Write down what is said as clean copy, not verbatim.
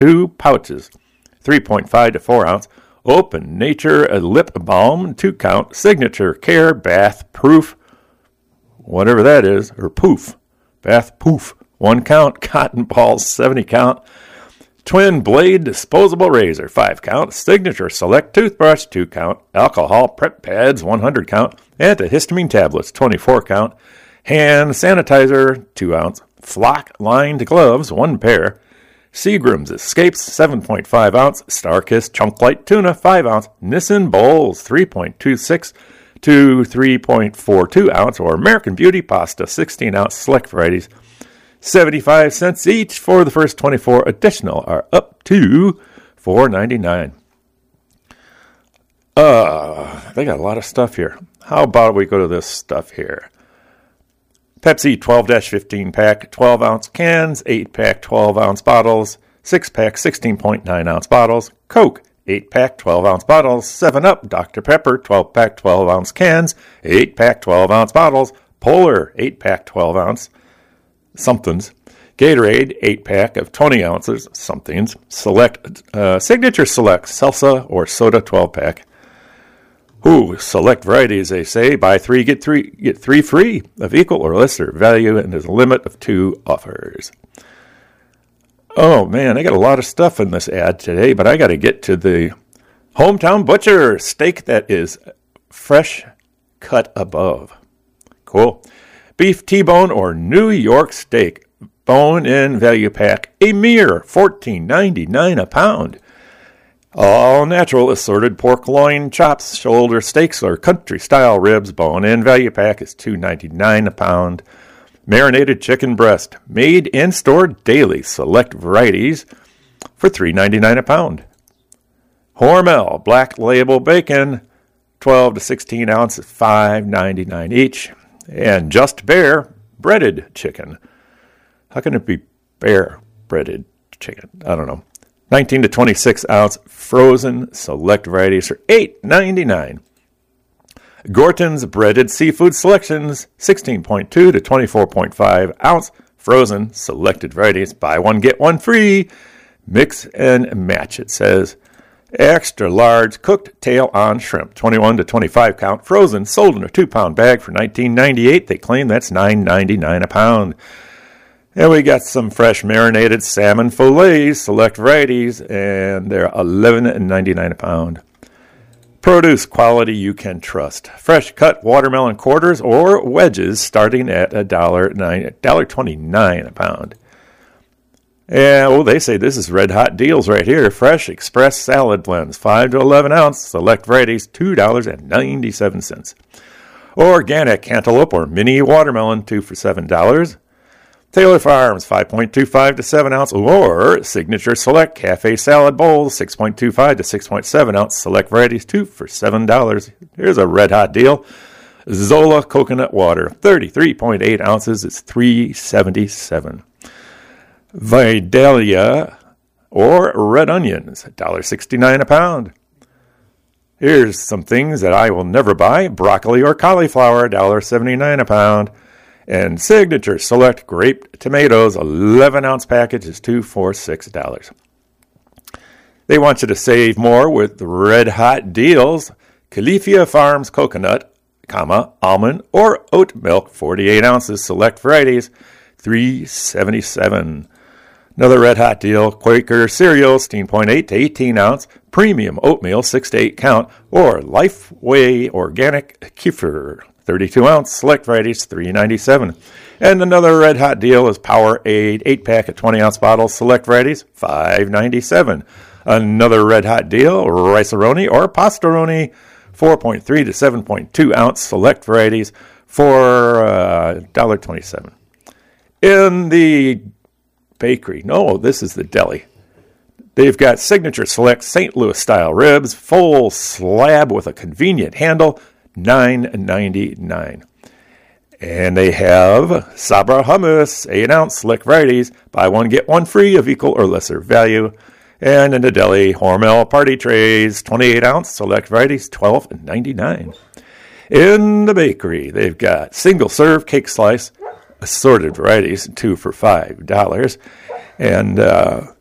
2 pouches, 3.5 to 4 ounce. Open Nature Lip Balm, 2 count. Signature Care Bath Proof, whatever that is, or Poof. Bath Poof, 1 count. Cotton Balls, 70 count. Twin Blade Disposable Razor, 5 count. Signature Select Toothbrush, 2 count. Alcohol Prep Pads, 100 count. Antihistamine Tablets, 24 count. Hand Sanitizer, 2 ounce. Flock Lined Gloves, 1 pair. Seagram's Escapes, 7.5 ounce. Starkist Chunk Light Tuna, 5 ounce. Nissin Bowls, 3.26 to 3.42 ounce. Or American Beauty Pasta, 16 ounce. Select varieties, 75 cents each. For the first 24 additional are up to $4.99. They got a lot of stuff here. How about we go to this stuff here? Pepsi 12-15 pack, 12 ounce cans, 8 pack, 12 ounce bottles, 6 pack, 16.9 ounce bottles. Coke 8 pack, 12 ounce bottles. 7-Up Dr. Pepper 12 pack, 12 ounce cans, 8 pack, 12 ounce bottles. Polar 8 pack, 12 ounce somethings. Gatorade 8 pack of 20 ounces somethings. Select Signature Select Salsa or Soda 12 pack. Select varieties, they say. Buy 3, get 3 free of equal or lesser value, and there's a limit of 2 offers. Oh, man, I got a lot of stuff in this ad today, but I got to get to the Hometown Butcher steak that is fresh cut above. Cool. Beef T-bone or New York steak, bone-in value pack, a mere $14.99 a pound. All natural assorted pork loin chops, shoulder steaks, or country-style ribs. Bone-in value pack is $2.99 a pound. Marinated chicken breast, made and stored daily. Select varieties for $3.99 a pound. Hormel Black Label Bacon, 12 to 16 ounces, $5.99 each. And Just Bare breaded chicken. How can it be bare breaded chicken? I don't know. 19 to 26 ounce frozen select varieties for $8.99. Gorton's breaded seafood selections, 16.2 to 24.5 ounce frozen selected varieties. Buy one, get one free. Mix and match, it says. Extra large cooked tail-on shrimp, 21 to 25 count frozen, sold in a 2-pound bag for $19.98. They claim that's $9.99 a pound. And we got some fresh marinated salmon fillets, select varieties, and they're $11.99 a pound. Produce quality you can trust. Fresh cut watermelon quarters or wedges starting at $1.29 a pound. And they say this is red hot deals right here. Fresh express salad blends, 5 to 11 ounce, select varieties, $2.97. Organic cantaloupe or mini watermelon, 2 for $7. Taylor Farms, 5.25 to 7 ounce, or Signature Select Cafe Salad Bowls, 6.25 to 6.7 ounce, select varieties, 2 for $7. Here's a red hot deal. Zola Coconut Water, 33.8 ounces, it's $3.77. Vidalia or red onions, $1.69 a pound. Here's some things that I will never buy. Broccoli or cauliflower, $1.79 a pound. And Signature Select Grape Tomatoes, 11-ounce package is $2 for $6. They want you to save more with red hot deals. Califia Farms Coconut, almond, or oat milk, 48 ounces, select varieties, $3.77. Another red hot deal, Quaker cereal, 16.8 to 18 ounce, premium oatmeal, 6 to 8 count, or Lifeway Organic Kefir, 32 ounce, select varieties, $3.97. And another red hot deal is Powerade 8-pack of 20 ounce bottles, select varieties, $5.97. Another red hot deal, Rice-A-Roni or Pastaroni, 4.3 to 7.2 ounce, select varieties, for $1.27. In the bakery, no, this is the deli. They've got Signature Select St. Louis style ribs, full slab with a convenient handle, $9.99. And they have Sabra hummus, 8-ounce, select varieties. Buy one, get one free of equal or lesser value. And in the deli, Hormel party trays, 28-ounce, select varieties, $12.99. In the bakery, they've got single-serve cake slice, assorted varieties, 2 for $5. And